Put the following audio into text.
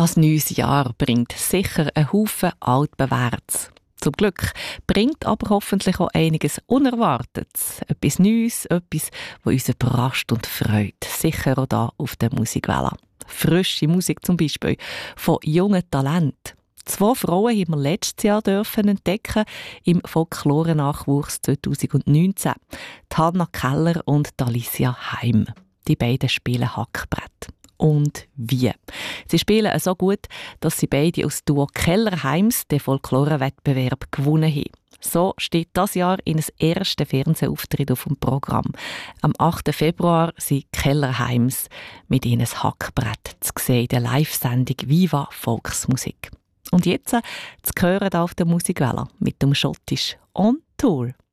Ein neues Jahr bringt sicher einen Haufen Altbewährtes. Zum Glück bringt aber hoffentlich auch einiges Unerwartetes. Etwas Neues, etwas, das uns überrascht und freut. Sicher auch hier auf der Musikwelle. Frische Musik zum Beispiel von jungen Talenten. 2 Frauen haben wir letztes Jahr dürfen entdecken im Folklore-Nachwuchs 2019. Die Hanna Keller und Alicia Heim. Die beiden spielen Hackbrett. Und wie? Sie spielen so gut, dass sie beide aus Duo Keller-Heims den Folklore-Wettbewerb gewonnen haben. So steht das Jahr in das erste Fernsehauftritt auf dem Programm. Am 8. Februar sind Keller-Heims mit ihnen ein Hackbrett zu sehen in der Live-Sendung «Viva Volksmusik». Und jetzt zu hören auf der Musikwelle mit dem Schottisch «On Tour».